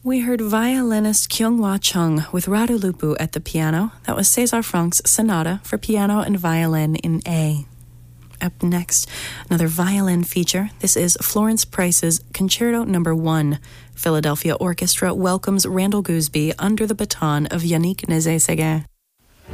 We heard violinist Kyung-Hwa Chung with Radu Lupu at the piano. That was César Franck's Sonata for piano and violin in A. Up next, another violin feature. This is Florence Price's Concerto No. 1. Philadelphia Orchestra welcomes Randall Gooseby under the baton of Yannick Nézet-Séguin.